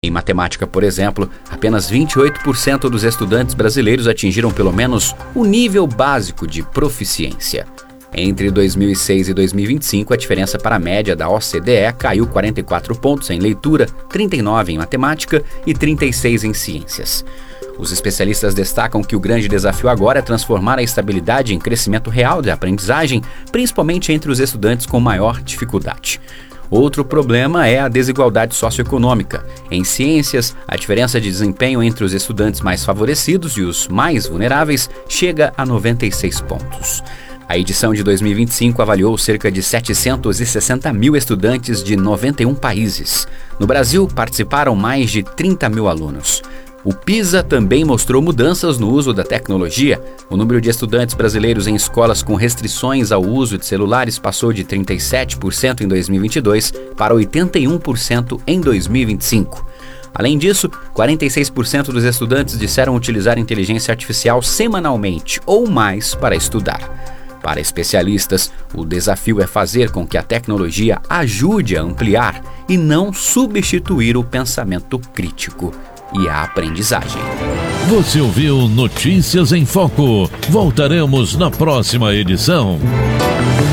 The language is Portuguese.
Em matemática, por exemplo, apenas 28% dos estudantes brasileiros atingiram pelo menos o nível básico de proficiência. Entre 2006 e 2025, a diferença para a média da OCDE caiu 44 pontos em leitura, 39 em matemática e 36 em ciências. Os especialistas destacam que o grande desafio agora é transformar a estabilidade em crescimento real de aprendizagem, principalmente entre os estudantes com maior dificuldade. Outro problema é a desigualdade socioeconômica. Em ciências, a diferença de desempenho entre os estudantes mais favorecidos e os mais vulneráveis chega a 96 pontos. A edição de 2025 avaliou cerca de 760 mil estudantes de 91 países. No Brasil, participaram mais de 30 mil alunos. O PISA também mostrou mudanças no uso da tecnologia. O número de estudantes brasileiros em escolas com restrições ao uso de celulares passou de 37% em 2022 para 81% em 2025. Além disso, 46% dos estudantes disseram utilizar inteligência artificial semanalmente ou mais para estudar. Para especialistas, o desafio é fazer com que a tecnologia ajude a ampliar e não substituir o pensamento crítico e a aprendizagem. Você ouviu Notícias em Foco. Voltaremos na próxima edição.